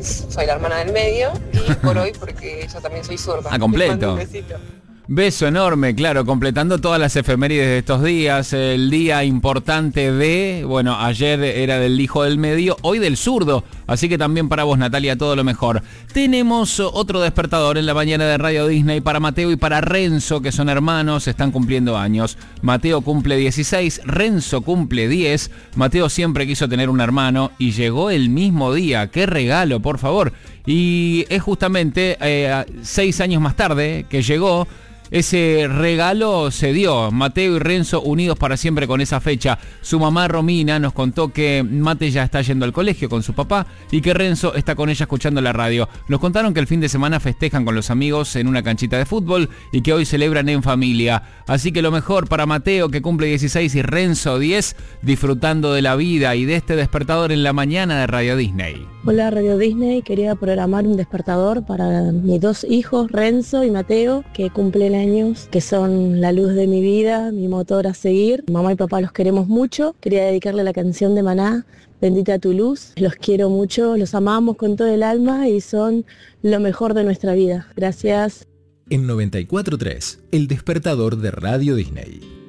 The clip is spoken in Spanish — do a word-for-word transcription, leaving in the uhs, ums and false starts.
Jens, soy la hermana del medio, y por hoy porque yo también soy zurda. Ah, completo. Les mando un besito. Beso enorme, claro, completando todas las efemérides de estos días. El día importante de, bueno, ayer era del hijo del medio, hoy del zurdo. Así que también para vos, Natalia, todo lo mejor. Tenemos otro despertador en la mañana de Radio Disney para Mateo y para Renzo, que son hermanos, están cumpliendo años. Mateo cumple dieciséis, Renzo cumple diez. Mateo siempre quiso tener un hermano y llegó el mismo día. ¡Qué regalo, por favor! Y es justamente eh, seis años más tarde que llegó. Ese regalo se dio, Mateo y Renzo unidos para siempre con esa fecha. Su mamá Romina nos contó que Mate ya está yendo al colegio con su papá y que Renzo está con ella escuchando la radio. Nos contaron que el fin de semana festejan con los amigos en una canchita de fútbol y que hoy celebran en familia. Así que lo mejor para Mateo, que cumple dieciséis, y Renzo diez, disfrutando de la vida y de este despertador en la mañana de Radio Disney. Hola Radio Disney, quería programar un despertador para mis dos hijos, Renzo y Mateo, que cumplen años, que son la luz de mi vida, mi motor a seguir. Mamá y papá los queremos mucho. Quería dedicarle la canción de Maná, Bendita tu luz. Los quiero mucho, los amamos con todo el alma y son lo mejor de nuestra vida. Gracias. En noventa y cuatro punto tres, el despertador de Radio Disney.